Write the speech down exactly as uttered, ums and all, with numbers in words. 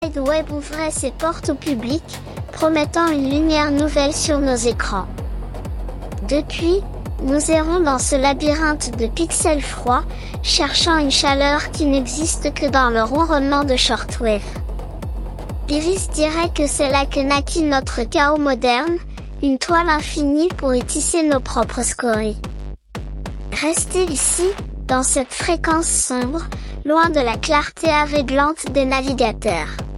Le web ouvrait ses portes au public, promettant une lumière nouvelle sur nos écrans. Depuis, nous errons dans ce labyrinthe de pixels froids, cherchant une chaleur qui n'existe que dans le ronronnement de shortwave. Iris dirait que c'est là que naquit notre chaos moderne, une toile infinie pour y tisser nos propres scories. Restez ici, dans cette fréquence sombre, loin de la clarté aveuglante des navigateurs.